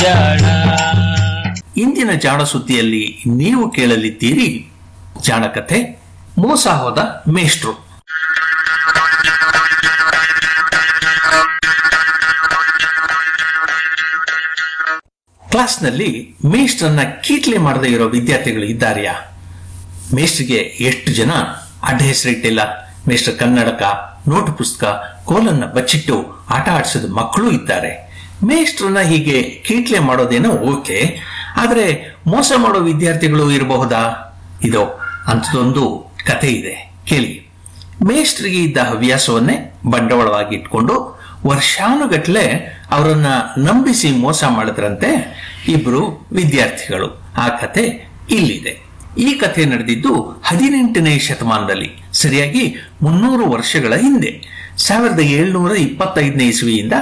ಇಂದಿನ ಜಾಣ ಸುದ್ದಿಯಲ್ಲಿ ನೀವು ಕೇಳಲಿದ್ದೀರಿ ಜಾಣಕಥೆ ಮೋಸ ಹೋದ ಮೇಷ್ಟ್ರು. ಕ್ಲಾಸ್ನಲ್ಲಿ ಮೇಷ್ಟ್ರನ್ನ ಕೀಟ್ಲೆ ಮಾಡದೇ ಇರೋ ವಿದ್ಯಾರ್ಥಿಗಳು ಇದ್ದಾರೆಯಾ? ಮೇಷ್ಟ್ರಿಗೆ ಎಷ್ಟು ಜನ ಅಡ್ಡ ಹೆಸರಿಟ್ಟಿಲ್ಲ. ಮೇಷ್ಟ್ರ ಕನ್ನಡಕ, ನೋಟು ಪುಸ್ತಕ, ಕೋಲನ್ನ ಬಚ್ಚಿಟ್ಟು ಆಟ ಆಡಿಸಿದ ಮಕ್ಕಳು ಇದ್ದಾರೆ. ಮೇಷ್ಟ್ರನ್ನ ಹೀಗೆ ಕೀಟ್ಲೆ ಮಾಡೋದೇನೋ ಓಕೆ, ಆದ್ರೆ ಮೋಸ ಮಾಡೋ ವಿದ್ಯಾರ್ಥಿಗಳು ಇರಬಹುದಾ? ಇದೋ ಅಂಥದೊಂದು ಕಥೆ ಇದೆ, ಕೇಳಿ. ಮೇಷ್ಟ್ರಿಗೆ ಇದ್ದ ಹವ್ಯಾಸವನ್ನೇ ಬಂಡವಾಳವಾಗಿ ಇಟ್ಕೊಂಡು ವರ್ಷಾನುಗಟ್ಲೆ ಅವರನ್ನ ನಂಬಿಸಿ ಮೋಸ ಮಾಡಿದ್ರಂತೆ ಇಬ್ರು ವಿದ್ಯಾರ್ಥಿಗಳು. ಆ ಕಥೆ ಇಲ್ಲಿದೆ. ಈ ಕಥೆ ನಡೆದಿದ್ದು 18ನೇ ಶತಮಾನದಲ್ಲಿ, ಸರಿಯಾಗಿ 300 ವರ್ಷಗಳ ಹಿಂದೆ. 1725ನೇ ಇಸ್ವಿಯಿಂದ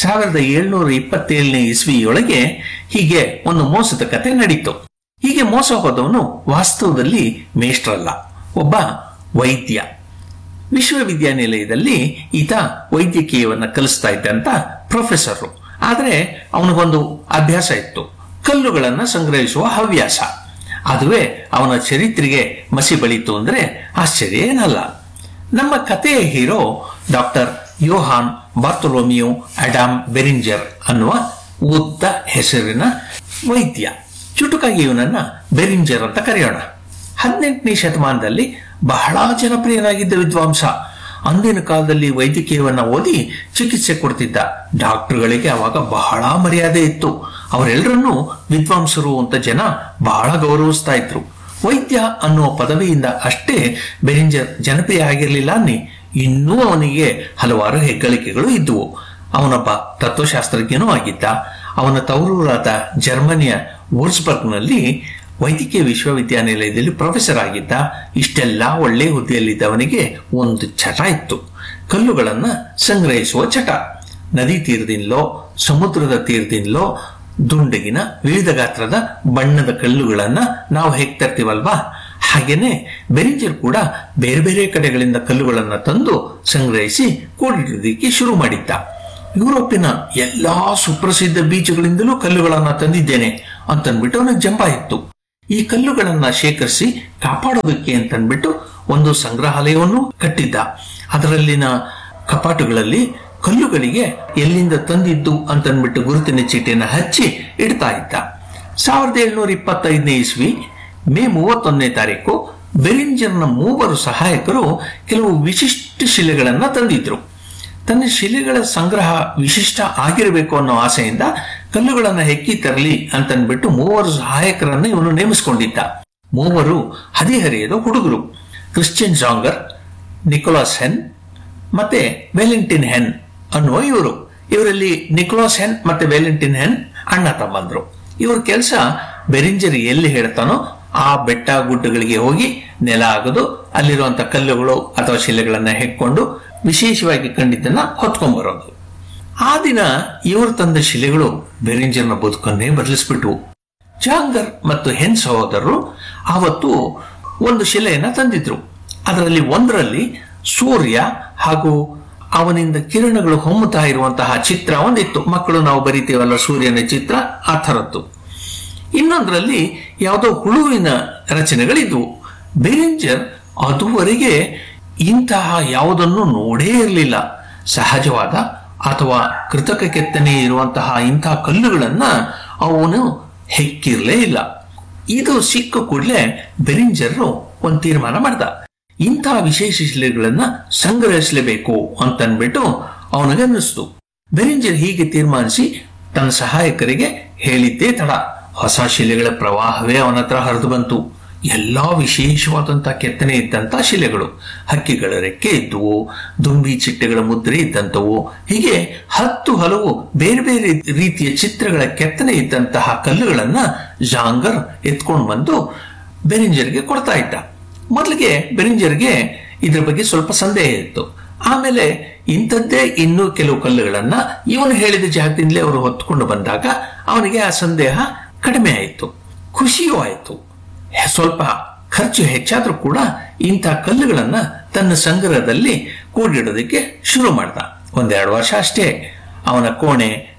1727ನೇ ಇಸ್ವಿಯೊಳಗೆ ಹೀಗೆ ಒಂದು ಮೋಸದ ಕಥೆ ನಡೀತು. ಹೀಗೆ ಮೋಸ ಹೋದವನು ವಾಸ್ತವದಲ್ಲಿ ಮೇಷ್ಟ್ರಲ್ಲ, ಒಬ್ಬ ವೈದ್ಯ. ವಿಶ್ವವಿದ್ಯಾನಿಲಯದಲ್ಲಿ ಈತ ವೈದ್ಯಕೀಯವನ್ನ ಕಲಿಸ್ತಾ ಇದ್ದಂತ ಪ್ರೊಫೆಸರ್. ಆದ್ರೆ ಅವನಿಗೊಂದು ಅಭ್ಯಾಸ ಇತ್ತು, ಕಲ್ಲುಗಳನ್ನ ಸಂಗ್ರಹಿಸುವ ಹವ್ಯಾಸ. ಅದುವೇ ಅವನ ಚರಿತ್ರೆಗೆ ಮಸಿ ಬಳಿತು ಅಂದ್ರೆ ಆಶ್ಚರ್ಯ ಏನಲ್ಲ. ನಮ್ಮ ಕಥೆಯ ಹೀರೋ ಡಾಕ್ಟರ್ ಯೋಹಾನ್ ಬಾರ್ತೊಲೋಮಿಯೋ ಅಡಾಮ್ ಬೆರಿಂಜರ್ ಅನ್ನುವ ಉದ್ದ ಹೆಸರಿನ ವೈದ್ಯ. ಚುಟುಕಾಗಿ ಇವನನ್ನ ಬೆರಿಂಜರ್ ಅಂತ ಕರೆಯೋಣ. 18ನೇ ಶತಮಾನದಲ್ಲಿ ಬಹಳ ಜನಪ್ರಿಯನಾಗಿದ್ದ ವಿದ್ವಾಂಸ. ಅಂದಿನ ಕಾಲದಲ್ಲಿ ವೈದ್ಯಕೀಯವನ್ನ ಓದಿ ಚಿಕಿತ್ಸೆ ಕೊಡ್ತಿದ್ದ ಡಾಕ್ಟರ್ಗಳಿಗೆ ಅವಾಗ ಬಹಳ ಮರ್ಯಾದೆ ಇತ್ತು. ಅವರೆಲ್ಲರನ್ನೂ ವಿದ್ವಾಂಸರು ಅಂತ ಜನ ಬಹಳ ಗೌರವಿಸ್ತಾ ಇದ್ರು. ವೈದ್ಯ ಅನ್ನುವ ಪದವಿಯಿಂದ ಅಷ್ಟೇ ಬೆರಿಂಜರ್ ಜನಪ್ರಿಯ ಆಗಿರಲಿಲ್ಲ ಅನ್ನಿ, ಇನ್ನೂ ಅವನಿಗೆ ಹಲವಾರು ಹೆಗ್ಗಳಿಕೆಗಳು ಇದ್ದುವು. ಅವನೊಬ್ಬ ತತ್ವಶಾಸ್ತ್ರಜ್ಞನೂ ಆಗಿದ್ದ. ಅವನ ತವರೂರಾದ ಜರ್ಮನಿಯ ವೋಲ್ಸ್ಬರ್ಗ್ನಲ್ಲಿ ವೈದ್ಯಕೀಯ ವಿಶ್ವವಿದ್ಯಾನಿಲಯದಲ್ಲಿ ಪ್ರೊಫೆಸರ್ ಆಗಿದ್ದ. ಇಷ್ಟೆಲ್ಲ ಒಳ್ಳೆ ಹುದ್ದೆಯಲ್ಲಿದ್ದವನಿಗೆ ಒಂದು ಚಟ ಇತ್ತು, ಕಲ್ಲುಗಳನ್ನ ಸಂಗ್ರಹಿಸುವ ಚಟ. ನದಿ ತೀರದಿಂದಲೋ ಸಮುದ್ರದ ತೀರದಿಂದಲೋ ದುಂಡಗಿನ ವಿವಿಧ ಗಾತ್ರದ ಬಣ್ಣದ ಕಲ್ಲುಗಳನ್ನ ನಾವು ಹೇಗೆ ತರ್ತೀವಲ್ವಾ, ಹಾಗೇನೆ ಬೆರಿಂಜರ್ ಕೂಡ ಬೇರೆ ಬೇರೆ ಕಡೆಗಳಿಂದ ಕಲ್ಲುಗಳನ್ನ ತಂದು ಸಂಗ್ರಹಿಸಿ ಕೂಡಿಡೋದಕ್ಕೆ ಶುರು ಮಾಡಿದ್ದ. ಯುರೋಪಿನ ಎಲ್ಲಾ ಸುಪ್ರಸಿದ್ಧ ಬೀಚಗಳಿಂದಲೂ ಕಲ್ಲುಗಳನ್ನ ತಂದಿದ್ದೇನೆ ಅಂತನ್ಬಿಟ್ಟು ಅವನಿಗೆ ಜಂಬ ಇತ್ತು. ಈ ಕಲ್ಲುಗಳನ್ನ ಶೇಖರಿಸಿ ಕಾಪಾಡೋದಕ್ಕೆ ಅಂತನ್ಬಿಟ್ಟು ಒಂದು ಸಂಗ್ರಹಾಲಯವನ್ನು ಕಟ್ಟಿದ್ದ. ಅದರಲ್ಲಿನ ಕಪಾಟುಗಳಲ್ಲಿ ಕಲ್ಲುಗಳಿಗೆ ಎಲ್ಲಿಂದ ತಂದಿದ್ದು ಅಂತನ್ಬಿಟ್ಟು ಗುರುತಿನ ಚೀಟಿಯನ್ನು ಹಚ್ಚಿ ಇಡ್ತಾ ಇದ್ದ. 1725ನೇ ಇಸ್ವಿ ಮೇ 31ನೇ ತಾರೀಕು ಬೆರಿಂಜರ್ನ 3 ಸಹಾಯಕರು ಕೆಲವು ವಿಶಿಷ್ಟ ಶಿಲೆಗಳನ್ನ ತಂದಿದ್ರು. ತನ್ನ ಶಿಲೆಗಳ ಸಂಗ್ರಹ ವಿಶಿಷ್ಟ ಆಗಿರಬೇಕು ಅನ್ನೋ ಆಸೆಯಿಂದ ಕಲ್ಲುಗಳನ್ನ ಹೆಕ್ಕಿ ತರಲಿ ಅಂತನ್ಬಿಟ್ಟು 3 ಸಹಾಯಕರನ್ನ ಇವನು ನೇಮಿಸಿಕೊಂಡಿದ್ದ. 3 ಹದಿಹರೆಯದ ಹುಡುಗರು, ಕ್ರಿಶ್ಚಿಯನ್ ಜಾಂಗರ್, ನಿಕೋಲಾಸ್ ಹೆನ್ ಮತ್ತೆ ವೆಲೆಂಟಿನ್ ಹೆನ್ ಅನ್ನುವ ಇವರು. ಇವರಲ್ಲಿ ನಿಕೋಲಾಸ್ ಹೆನ್ ಮತ್ತೆ ವೆಲೆಂಟಿನ್ ಹೆನ್ ಅಣ್ಣ ತಮ್ಮಂದ್ರು. ಇವ್ರ ಕೆಲಸ ಬೆರಿಂಜರ್ ಎಲ್ಲಿ ಹೇಳ್ತಾನೋ ಆ ಬೆಟ್ಟ ಗುಡ್ಡಗಳಿಗೆ ಹೋಗಿ ನೆಲ ಆಗದು, ಅಲ್ಲಿರುವಂತ ಕಲ್ಲುಗಳು ಅಥವಾ ಶಿಲೆಗಳನ್ನ ಹೆಕ್ಕೊಂಡು ವಿಶೇಷವಾಗಿ ಕಂಡಿದ್ದನ್ನ ಹೊತ್ಕೊಂಡ್ಬರೋದು. ಆ ದಿನ ಇವರು ತಂದ ಶಿಲೆಗಳು ಬೆರಿಂಜರ್ನ ಬದುಕನ್ನೇ ಬದಲಿಸ್ಬಿಟ್ವು. ಜಾಂಗರ್ ಮತ್ತು ಹೆನ್ ಸಹೋದರರು ಆವತ್ತು ಒಂದು ಶಿಲೆಯನ್ನ ತಂದಿದ್ರು. ಅದರಲ್ಲಿ ಒಂದರಲ್ಲಿ ಸೂರ್ಯ ಹಾಗೂ ಅವನಿಂದ ಕಿರಣಗಳು ಹೊಮ್ಮುತ್ತಾ ಇರುವಂತಹ ಚಿತ್ರ ಒಂದಿತ್ತು. ಮಕ್ಕಳು ನಾವು ಬರಿತೀವಲ್ಲ ಸೂರ್ಯನ ಚಿತ್ರ, ಆ ಥರದ್ದು. ಇನ್ನೊಂದರಲ್ಲಿ ಯಾವುದೋ ಹುಳುವಿನ ರಚನೆಗಳಿದ್ವು. ಬೆರಿಂಜರ್ ಅದುವರೆಗೆ ಇಂತಹ ಯಾವುದನ್ನು ನೋಡೇ ಇರಲಿಲ್ಲ. ಸಹಜವಾದ ಅಥವಾ ಕೃತಕ ಕೆತ್ತನೆ ಇರುವಂತಹ ಇಂತಹ ಕಲ್ಲುಗಳನ್ನ ಅವನು ಹೆಕ್ಕಿರ್ಲೇ ಇಲ್ಲ. ಇದು ಸಿಕ್ಕ ಕೂಡಲೇ ಬೆರಿಂಜರ್ ಒಂದು ತೀರ್ಮಾನ ಮಾಡ್ದ, ಇಂತಹ ವಿಶೇಷ ಶಿಲೆಗಳನ್ನ ಸಂಗ್ರಹಿಸಲೇಬೇಕು ಅಂತನ್ಬಿಟ್ಟು ಅವನಿಗನ್ನಿಸ್ತು. ಬೆರಿಂಜರ್ ಹೀಗೆ ತೀರ್ಮಾನಿಸಿ ತನ್ನ ಸಹಾಯಕರಿಗೆ ಹೇಳಿದ್ದೇ ತಡ, ಹೊಸ ಶಿಲೆಗಳ ಪ್ರವಾಹವೇ ಅವನ ಹತ್ರ ಹರಿದು ಬಂತು. ಎಲ್ಲಾ ವಿಶೇಷವಾದಂತಹ ಕೆತ್ತನೆ ಇದ್ದಂತಹ ಶಿಲೆಗಳು, ಹಕ್ಕಿಗಳ ರೆಕ್ಕೆ ಇದ್ದುವು, ದುಂಬಿ ಚಿಟ್ಟೆಗಳ ಮುದ್ರೆ ಇದ್ದಂಥವು, ಹೀಗೆ 10 ಹಲವು ಬೇರೆ ಬೇರೆ ರೀತಿಯ ಚಿತ್ರಗಳ ಕೆತ್ತನೆ ಇದ್ದಂತಹ ಕಲ್ಲುಗಳನ್ನ ಜಾಂಗರ್ ಎತ್ಕೊಂಡು ಬಂದು ಬೆರಿಂಜರ್ಗೆ ಕೊಡ್ತಾ ಇದ್ದ. ಮೊದಲಿಗೆ ಬೆರಿಂಜರ್ಗೆ ಇದ್ರ ಬಗ್ಗೆ ಸ್ವಲ್ಪ ಸಂದೇಹ ಇತ್ತು. ಆಮೇಲೆ ಇಂಥದ್ದೇ ಇನ್ನೂ ಕೆಲವು ಕಲ್ಲುಗಳನ್ನ ಇವನು ಹೇಳಿದ ಜಾಗದಿಂದಲೇ ಅವರು ಹೊತ್ಕೊಂಡು ಬಂದಾಗ ಅವನಿಗೆ ಆ ಸಂದೇಹ ಕಡಿಮೆ ಆಯಿತು, ಖುಷಿಯೂ ಆಯಿತು. ಸ್ವಲ್ಪ ಖರ್ಚು ಹೆಚ್ಚಾದ್ರೂ ಕೂಡ ಇಂಥ ಕಲ್ಲುಗಳನ್ನ ತನ್ನ ಸಂಗ್ರಹದಲ್ಲಿ ಕೂಡಿಡೋದಕ್ಕೆ ಶುರು ಮಾಡ್ದ. 1-2 ವರ್ಷ ಅಷ್ಟೇ ಅವನ ಕೋಣೆ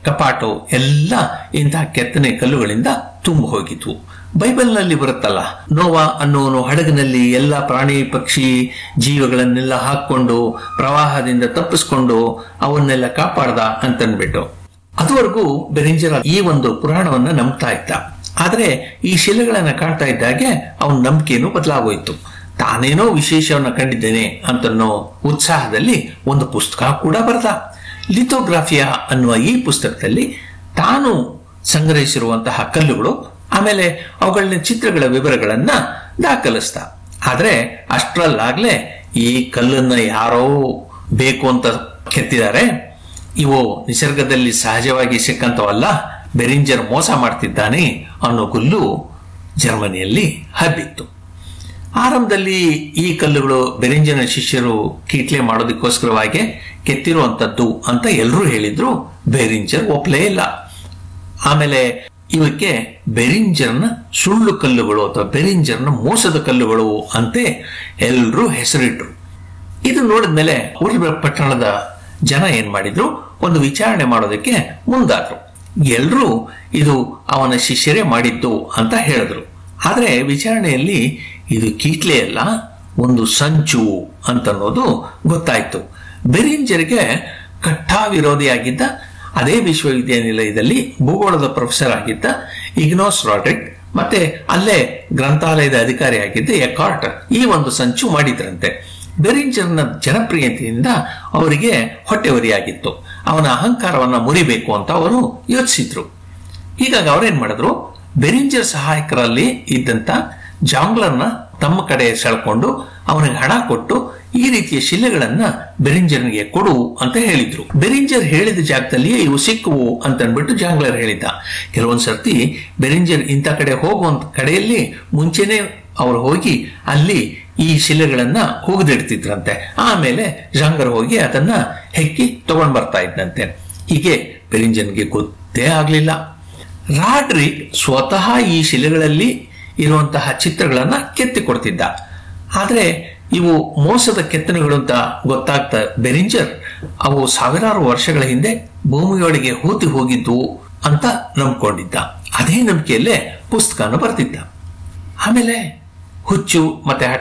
ಕಪಾಟು ಎಲ್ಲ ಇಂತಹ ಕೆತ್ತನೆ ಕಲ್ಲುಗಳಿಂದ ತುಂಬ ಹೋಗಿದ್ವು. ಬೈಬಲ್ನಲ್ಲಿ ಬರುತ್ತಲ್ಲ, ನೋವಾ ಅನ್ನೋನು ಹಡಗಿನಲ್ಲಿ ಎಲ್ಲ ಪ್ರಾಣಿ ಪಕ್ಷಿ ಜೀವಗಳನ್ನೆಲ್ಲ ಹಾಕೊಂಡು ಪ್ರವಾಹದಿಂದ ತಪ್ಪಿಸ್ಕೊಂಡು ಅವನ್ನೆಲ್ಲ ಕಾಪಾಡ್ದ ಅಂತನ್ಬಿಟ್ಟು. ಅದುವರೆಗೂ ಬೆರಿಂಜರ್ ಈ ಒಂದು ಪುರಾಣವನ್ನ ನಂಬ್ತಾ ಇದ್ದ. ಆದ್ರೆ ಈ ಶಿಲೆಗಳನ್ನ ಕಾಣ್ತಾ ಇದ್ದಾಗೆ ಅವನ ನಂಬಿಕೆನೂ ಬದಲಾಗೋಯ್ತು. ತಾನೇನೋ ವಿಶೇಷವನ್ನ ಕಂಡಿದ್ದೇನೆ ಅಂತನ್ನೋ ಉತ್ಸಾಹದಲ್ಲಿ ಒಂದು ಪುಸ್ತಕ ಕೂಡ ಬರೆದ. ಲಿಥೋಗ್ರಾಫಿಯಾ ಅನ್ನುವ ಈ ಪುಸ್ತಕದಲ್ಲಿ ತಾನು ಸಂಗ್ರಹಿಸಿರುವಂತಹ ಕಲ್ಲುಗಳು, ಆಮೇಲೆ ಅವುಗಳನ್ನ ಚಿತ್ರಗಳ ವಿವರಗಳನ್ನ ದಾಖಲಿಸ್ತ. ಆದ್ರೆ ಅಷ್ಟರಲ್ಲಾಗ್ಲೇ ಈ ಕಲ್ಲನ್ನ ಯಾರೋ ಬೇಕು ಅಂತ ಕೆತ್ತಿದ್ದಾರೆ, ಇವು ನಿಸರ್ಗದಲ್ಲಿ ಸಹಜವಾಗಿ ಸಿಕ್ಕಂತವಲ್ಲ, ಬೆರಿಂಜರ್ ಮೋಸ ಮಾಡ್ತಿದ್ದಾನೆ ಅನ್ನೋ ಗುಲ್ಲು ಜರ್ಮನಿಯಲ್ಲಿ ಹಬ್ಬಿತ್ತು. ಆರಂಭದಲ್ಲಿ ಈ ಕಲ್ಲುಗಳು ಬೆರಿಂಜರ್ನ ಶಿಷ್ಯರು ಕೀಟ್ಲೆ ಮಾಡೋದಕ್ಕೋಸ್ಕರವಾಗಿ ಕೆತ್ತಿರುವಂತದ್ದು ಅಂತ ಎಲ್ಲರೂ ಹೇಳಿದ್ರು. ಬೆರಿಂಜರ್ ಒಪ್ಪಲೇ ಇಲ್ಲ. ಆಮೇಲೆ ಇವಕ್ಕೆ ಬೆರಿಂಜರ್ನ ಸುಳ್ಳು ಕಲ್ಲುಗಳು ಅಥವಾ ಬೆರಿಂಜರ್ನ ಮೋಸದ ಕಲ್ಲುಗಳು ಅಂತೆ ಎಲ್ಲರೂ ಹೆಸರಿಟ್ರು. ಇದು ನೋಡಿದ್ಮೇಲೆ ಊರ್ಬೆಕ್ ಪಟ್ಟಣದ ಜನ ಏನ್ ಮಾಡಿದ್ರು, ಒಂದು ವಿಚಾರಣೆ ಮಾಡೋದಕ್ಕೆ ಮುಂದಾದ್ರು. ಎಲ್ರೂ ಇದು ಅವನ ಶಿಷ್ಯರೇ ಮಾಡಿದ್ದು ಅಂತ ಹೇಳಿದ್ರು. ಆದ್ರೆ ವಿಚಾರಣೆಯಲ್ಲಿ ಇದು ಕೀಟ್ಲೆ ಅಲ್ಲ, ಒಂದು ಸಂಚು ಅಂತನ್ನೋದು ಗೊತ್ತಾಯ್ತು. ಬೆರಿಂಜರ್ಗೆ ಕಟ್ಟಾ ವಿರೋಧಿಯಾಗಿದ್ದ, ಅದೇ ವಿಶ್ವವಿದ್ಯಾನಿಲಯದಲ್ಲಿ ಭೂಗೋಳದ ಪ್ರೊಫೆಸರ್ ಆಗಿದ್ದ ಇಗ್ನಾಸ್ ರಾಡ್ರಿಕ್ ಮತ್ತೆ ಅಲ್ಲೇ ಗ್ರಂಥಾಲಯದ ಅಧಿಕಾರಿ ಆಗಿದ್ದ ಎಕಾರ್ಟ್ ಈ ಒಂದು ಸಂಚು ಮಾಡಿದ್ರಂತೆ. ಬೆರಿಂಜರ್ನ ಜನಪ್ರಿಯತೆಯಿಂದ ಅವರಿಗೆ ಹೊಟ್ಟೆವರಿಯಾಗಿತ್ತು. ಅವನ ಅಹಂಕಾರವನ್ನ ಮುರಿಬೇಕು ಅಂತ ಅವರು ಯೋಚಿಸಿದ್ರು. ಹೀಗಾಗಿ ಅವರೇನ್ ಮಾಡಿದ್ರು, ಬೆರಿಂಜರ್ ಸಹಾಯಕರಲ್ಲಿ ಇದ್ದಂತ ಜಾಂಗ್ಲರ್ನ ತಮ್ಮ ಕಡೆ ಸೆಳ್ಕೊಂಡು ಅವನಿಗೆ ಹಣ ಕೊಟ್ಟು ಈ ರೀತಿಯ ಶಿಲೆಗಳನ್ನ ಬೆರಿಂಜರ್ನಿಗೆ ಕೊಡು ಅಂತ ಹೇಳಿದ್ರು. ಬೆರಿಂಜರ್ ಹೇಳಿದ ಜಾಗದಲ್ಲಿಯೇ ಇವು ಸಿಕ್ಕುವು ಅಂತನ್ಬಿಟ್ಟು ಜಾಂಗ್ಲರ್ ಹೇಳಿದ್ದ. ಕೆಲವೊಂದ್ ಸರ್ತಿ ಬೆರಿಂಜರ್ ಇಂಥ ಕಡೆ ಹೋಗುವಂತ ಕಡೆಯಲ್ಲಿ ಮುಂಚೆನೆ ಅವ್ರು ಹೋಗಿ ಅಲ್ಲಿ ಈ ಶಿಲೆಗಳನ್ನ ಹೋಗದಿಡ್ತಿದ್ರಂತೆ. ಆಮೇಲೆ ಜಾಂಗರ್ ಹೋಗಿ ಅದನ್ನ ಹೆಕ್ಕಿ ತಗೊಂಡ್ ಬರ್ತಾ ಇದ್ದಂತೆ. ಹೀಗೆ ಬೆರಿಂಜರ್ಗೆ ಗೊತ್ತೇ ಆಗ್ಲಿಲ್ಲ. ರಾಡ್ರಿಕ್ ಸ್ವತಃ ಈ ಶಿಲೆಗಳಲ್ಲಿ ಇರುವಂತಹ ಚಿತ್ರಗಳನ್ನ ಕೆತ್ತಿಕೊಡ್ತಿದ್ದ. ಆದ್ರೆ ಇವು ಮೋಸದ ಕೆತ್ತನೆಗಳು ಅಂತ ಗೊತ್ತಾಗ್ತಾ ಬೆರಿಂಜರ್ ಅವು ಸಾವಿರಾರು ವರ್ಷಗಳ ಹಿಂದೆ ಭೂಮಿಯೊಳಗೆ ಹೂತಿ ಹೋಗಿದ್ದು ಅಂತ ನಂಬ್ಕೊಂಡಿದ್ದ. ಅದೇ ನಂಬಿಕೆಯಲ್ಲೇ ಪುಸ್ತಕನ ಬರ್ತಿದ್ದ. ಆಮೇಲೆ ಹುಚ್ಚು ಮತ್ತೆ